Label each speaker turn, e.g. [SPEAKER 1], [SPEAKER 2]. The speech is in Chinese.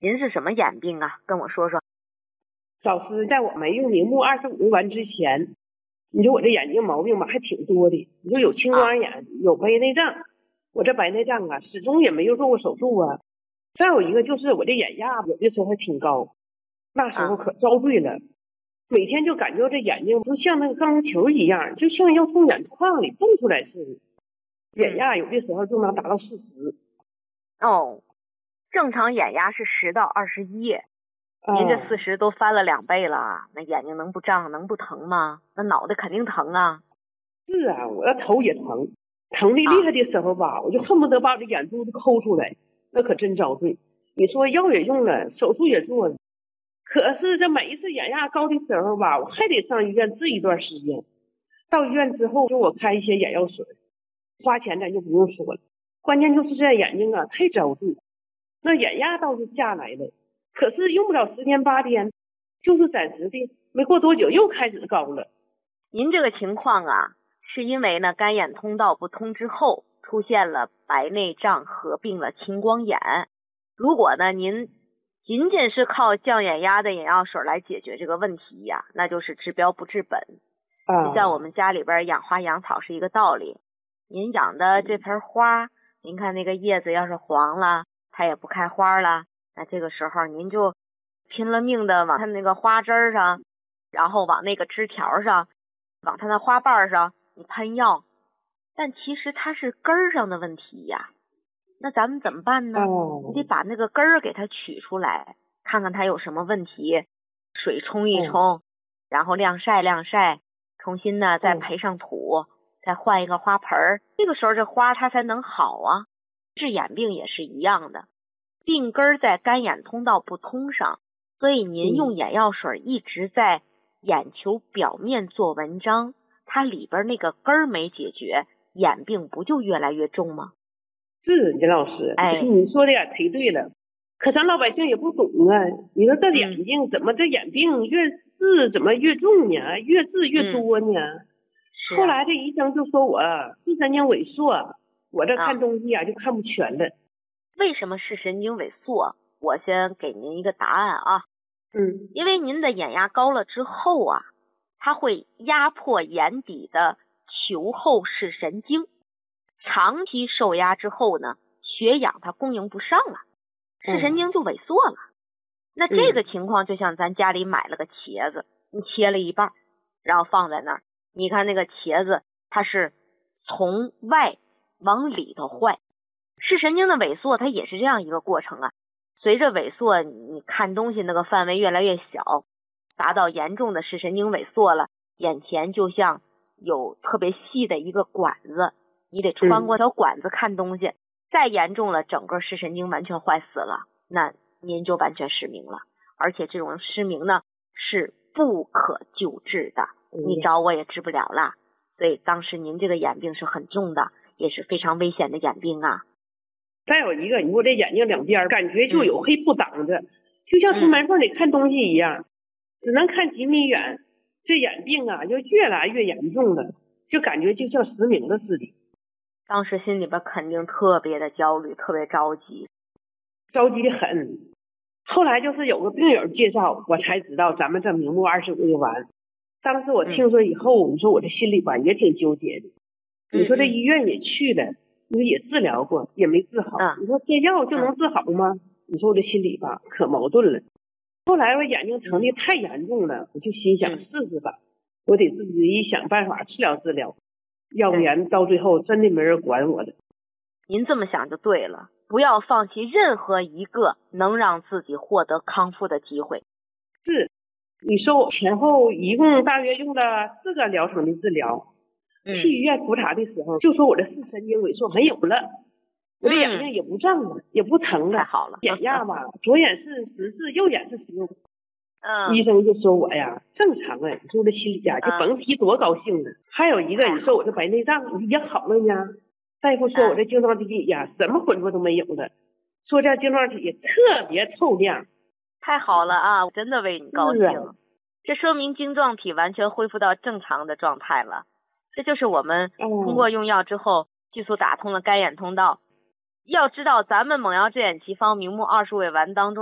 [SPEAKER 1] 您是什么眼病啊？跟我说说。
[SPEAKER 2] 老师，在我没用明目25味丸之前，你说我这眼睛毛病吧还挺多的。你说有青光眼，有白内障，我这白内障啊始终也没有做过手术啊。再有一个就是我这眼压有的时候还挺高，那时候可遭罪了，每天就感觉这眼睛就像那个钢球一样，就像要从眼眶里蹦出来似的。眼压有的时候就能达到40。
[SPEAKER 1] 哦，正常眼压是10到21，您这40都翻了2倍了，那眼睛能不胀能不疼吗？那脑袋肯定疼啊。
[SPEAKER 2] 是啊，我的头也疼，疼的厉害的时候吧，我就恨不得把这眼珠子抠出来，那可真遭罪。你说药也用了，手术也做了，可是这每一次眼压高的时候吧，我还得上医院治一段时间。到医院之后，就我开一些眼药水，花钱咱就不用说了，关键就是这眼睛啊太遭罪。那眼压倒是下来了，可是用不了10天8天，就是暂时的，没过多久又开始高了。
[SPEAKER 1] 您这个情况啊，是因为呢干眼通道不通之后出现了白内障合并了青光眼。如果呢您仅仅是靠降眼压的眼药水来解决这个问题呀，那就是治标不治本。就像我们家里边养花养草是一个道理，您养的这盆花，您看那个叶子要是黄了，它也不开花了，那这个时候您就拼了命的往它那个花枝上，然后往那个枝条上，往它那花瓣上你喷药，但其实它是根儿上的问题呀。那咱们怎么办呢？你得把那个根儿给它取出来，看看它有什么问题，水冲一冲，然后晾晒晾晒，重新呢再培上土，再换一个花盆儿，这个时候这花它才能好啊。治眼病也是一样的，病根在干眼通道不通上，所以您用眼药水一直在眼球表面做文章，它里边那个根儿没解决，眼病不就越来越重吗？
[SPEAKER 2] 是金老师，你说的也忒对了。可咱老百姓也不懂啊，你说这眼睛怎么这眼病越治怎么越重呢？越治越多呢？后来这医生就说我视神经萎缩，我这看东西啊就看不全了。
[SPEAKER 1] 为什么视神经萎缩？我先给您一个答案啊。因为您的眼压高了之后啊，它会压迫眼底的球后视神经，长期受压之后呢，血氧它供应不上了，视神经就萎缩了。那这个情况就像咱家里买了个茄子，你切了一半，然后放在那儿，你看那个茄子它是从外往里头坏，视神经的萎缩它也是这样一个过程啊。随着萎缩，你看东西那个范围越来越小，达到严重的视神经萎缩了，眼前就像有特别细的一个管子，你得穿过条管子看东西。再严重了，整个视神经完全坏死了，那您就完全失明了。而且这种失明呢是不可救治的，你找我也治不了了。所以当时您这个眼病是很重的，也是非常危险的眼病啊。
[SPEAKER 2] 再有一个，你说这眼睛两边感觉就有黑布挡着，就像从门缝里看东西一样，只能看几米远。这眼病啊就越来越严重了，就感觉就像失明了似的。
[SPEAKER 1] 当时心里边肯定特别的焦虑，特别着急
[SPEAKER 2] 的很。后来就是有个病友介绍，我才知道咱们这明目25味丸。当时我听说以后，你说我这心里吧也挺纠结的。你说这医院也去了，你说也治疗过，也没治好。你说这药就能治好吗？你说我这心里吧可矛盾了。后来我眼睛疼的太严重了，我就心想试试吧，我得自己想办法治疗，要不然到最后真的没人管我的。
[SPEAKER 1] 您这么想就对了，不要放弃任何一个能让自己获得康复的机会。
[SPEAKER 2] 是，你说我前后一共大约用了4个疗程的治疗。去医院复查的时候，就说我的视神经萎缩没有了，我的眼睛也不胀了，也不疼了，
[SPEAKER 1] 太好了。
[SPEAKER 2] 眼压吧，左眼是14，右眼是16。医生就说我呀正常啊，你说我这心里呀就甭提多高兴了。还有一个，你说我这白内障也好了呢，大夫说我这晶状体呀什么混浊都没有了，说这晶状体特别透亮。
[SPEAKER 1] 太好了啊，我真的为你高兴。这说明晶状体完全恢复到正常的状态了。这就是我们通过用药之后迅速打通了干眼通道。要知道咱们猛药治眼奇方明目20味丸当中